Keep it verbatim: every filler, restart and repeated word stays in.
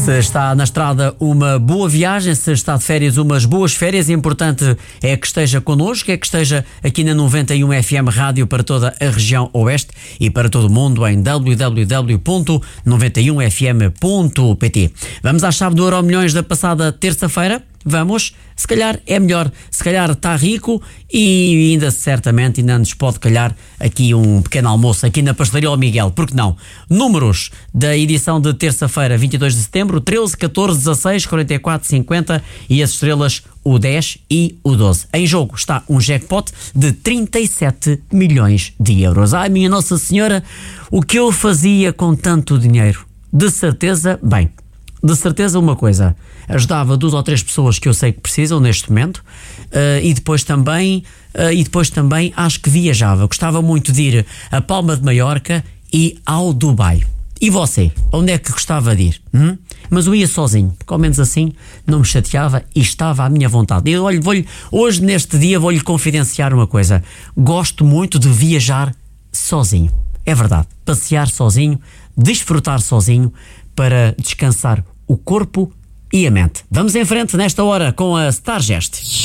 Se está na estrada, uma boa viagem. Se está de férias, umas boas férias. O importante é que esteja connosco, é que esteja aqui na noventa e um F M Rádio para toda a região Oeste e para todo o mundo em w w w ponto noventa e um f m ponto p t. Vamos à chave do Euromilhões da passada terça-feira? Vamos, se calhar é melhor, se calhar está rico e ainda certamente ainda nos pode calhar aqui um pequeno almoço aqui na Pastelaria ao Miguel, porque não? Números da edição de terça-feira, vinte e dois de setembro, treze, catorze, dezasseis, quarenta e quatro, cinquenta e as estrelas o dez e o doze. Em jogo está um jackpot de trinta e sete milhões de euros. Ai, minha Nossa Senhora, o que eu fazia com tanto dinheiro? De certeza, bem... De certeza uma coisa, ajudava duas ou três pessoas que eu sei que precisam neste momento uh, e depois também uh, e depois também acho que viajava. Gostava muito de ir a Palma de Maiorca e ao Dubai. E você? Onde é que gostava de ir? Hum? Mas eu ia sozinho, porque ao menos assim não me chateava e estava à minha vontade. E olha, vou-lhe, hoje neste dia vou-lhe confidenciar uma coisa. Gosto muito de viajar sozinho. É verdade, passear sozinho, desfrutar sozinho para descansar o corpo e a mente. Vamos em frente nesta hora com a Stargest.